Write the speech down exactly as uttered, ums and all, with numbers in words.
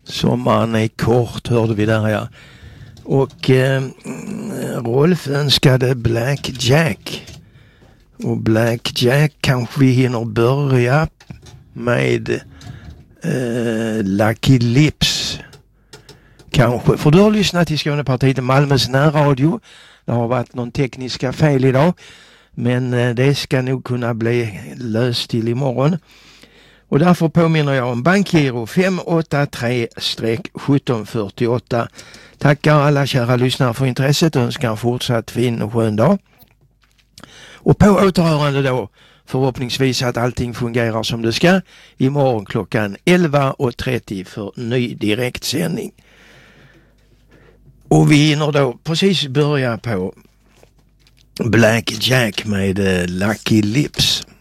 Sommaren är kort, hörde vi där, ja. Och eh, Rolf önskade Black Jack. Och Black Jack kanske vi hinner börja med eh, Lucky Lips. Kanske. För du har lyssnat till Skånepartiet i Malmös närradio. Det har varit någon tekniska fel idag. Men eh, det ska nog kunna bli löst till imorgon. Och därför påminner jag om Bankgiro fem åtta tre sjutton fyrtioåtta. Tackar alla kära lyssnare för intresset och önskar en fortsatt fin och skön dag. Och på återhörande då, förhoppningsvis att allting fungerar som det ska, imorgon klockan elva trettio för ny direktsändning. Och vi hinner då precis börja på Black Jack med Lucky Lips.